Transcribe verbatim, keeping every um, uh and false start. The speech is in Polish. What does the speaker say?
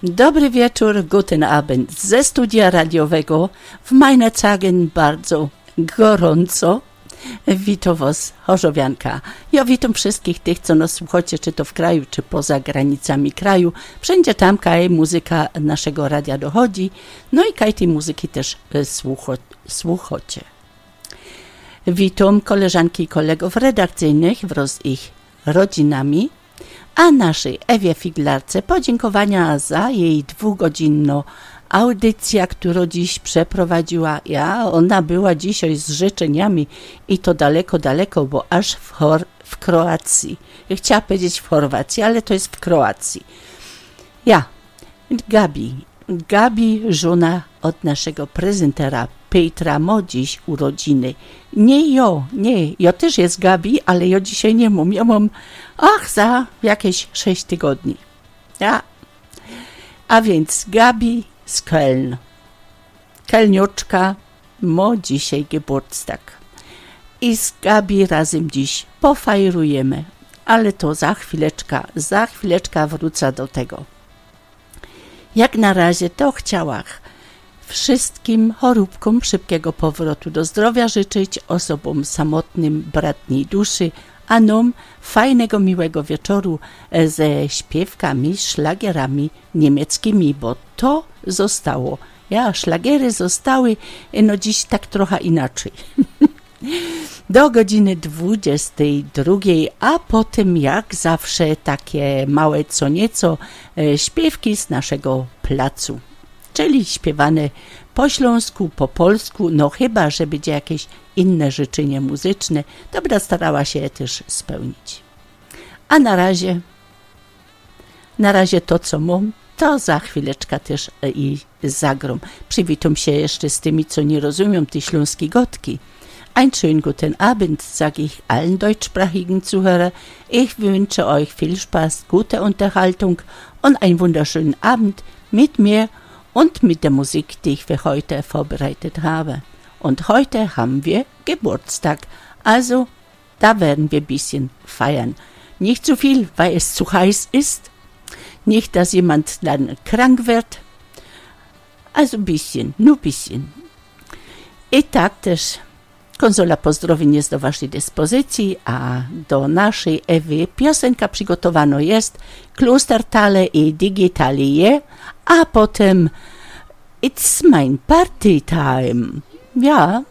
Dobry wieczór, guten Abend ze studia radiowego w Majnecagen bardzo gorąco. Witam was, Chorzowianka. Ja witam wszystkich tych, co nas słuchacie, czy to w kraju, czy poza granicami kraju. Wszędzie tam, kaj muzyka naszego radia dochodzi, no i kaj tej muzyki też słucho, słuchacie. Witam koleżanki i kolegów redakcyjnych wraz z ich rodzinami, a naszej Ewie Figlarce podziękowania za jej dwugodzinną audycję, którą dziś przeprowadziła. Ja, ona była dzisiaj z życzeniami i to daleko, daleko, bo aż w, Chor- w Kroacji. Ja chciałam powiedzieć w Chorwacji, ale to jest w Kroacji. Ja, Gabi, Gabi, żona od naszego prezentera Petra, ma dziś urodziny. Nie jo, nie, ja też jest Gabi, ale ja dzisiaj nie mam. Ja mam, ach, za jakieś sześć tygodni. Ja. A więc Gabi z Köln. Kelnioczka ma dzisiaj Geburtstag. I z Gabi razem dziś pofajrujemy. Ale to za chwileczkę, za chwileczkę wrócę do tego. Jak na razie to chciałam wszystkim choróbkom szybkiego powrotu do zdrowia życzyć, osobom samotnym bratniej duszy, a nam fajnego, miłego wieczoru ze śpiewkami, szlagierami niemieckimi, bo to zostało. Ja, szlagiery zostały, no dziś tak trochę inaczej. Do godziny dwudziestej drugiej, a potem jak zawsze takie małe co nieco śpiewki z naszego placu. Czyli śpiewane po śląsku, po polsku, no chyba, że będzie jakieś inne życzenie muzyczne, to będę starała się je też spełnić. A na razie, na razie to, co mam, to za chwileczkę też i zagrom. Przywitam się jeszcze z tymi, co nie rozumią tej śląskiej gotki. Ein schönen guten Abend, sage ich allen deutschsprachigen Zuhörer. Ich wünsche euch viel Spaß, gute Unterhaltung und einen wunderschönen Abend mit mir und mit der Musik, die ich für heute vorbereitet habe. Und heute haben wir Geburtstag, also da werden wir ein bisschen feiern. Nicht zu viel, weil es zu heiß ist, nicht, dass jemand dann krank wird, also ein bisschen, nur ein bisschen. I tak też konsola pozdrowień jest do waszej dyspozycji, a do naszej Ewy piosenka przygotowana jest Klostertale i Digitalie, a potem It's mein Party time. Ja,